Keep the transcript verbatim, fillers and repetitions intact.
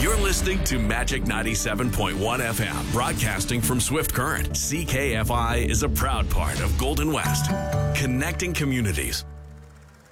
You're listening to Magic ninety-seven point one F M, broadcasting from Swift Current. C K F I is a proud part of Golden West, connecting communities.